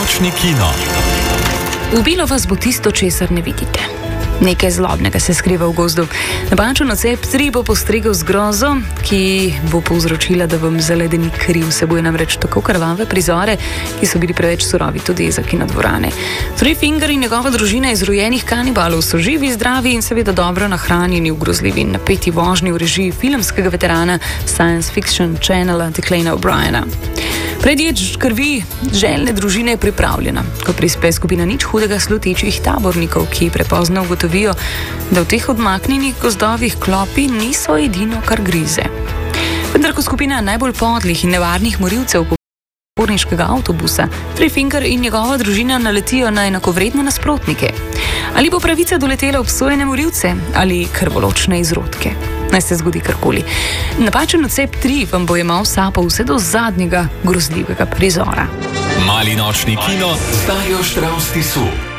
nočni kino. Ubilo vas bo tisto, česar ne vidite. Nekaj zlobnega se skriva v gozdu. Napačen odcep 3 bo postregel z grozo, ki bo povzročila, da vam zaledeni kri vsebuje namreč tako krvave prizore, ki so bili preveč surovi tudi za kinodvorane. Three Finger in njegova družina izrojenih kanibalov so živi, zdravi in seveda dobro nahranjeni v grozljivi in napeti vožnji v režiji filmskega veterana Science Fiction Channela Declana O'Briena. Predječ krvi željne družine je pripravljena, ko prispe skupina nič hudega slutečih tabornikov, ki prepozno ugotovijo, da v teh odmaknjenih gozdovih klopi niso edino, kar grize. Vendar ko skupina najbolj podlih in nevarnih morilcev poporniškega avtobusa, Three Finger in njegova družina naletijo na enakovredne nasprotnike. Ali bo pravica doletela obsojene morilce ali krvoločne izrodke? Naj se zgodi karkoli. Napačen odcep 3 vam bo jemal sapo vse do zadnjega grozljivega prizora. Mali nočni kino z Darjo Štravs Tisu.